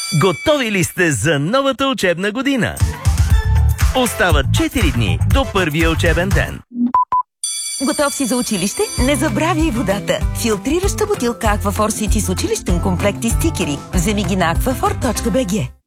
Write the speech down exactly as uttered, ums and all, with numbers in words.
Готови ли сте за новата учебна година? Остават четири дни до първия учебен ден. Готов си за училище? Не забравяй водата! Филтрираща бутилка Аквафор Сити с училищен комплект и стикери. Вземи ги на аквафор точка бг.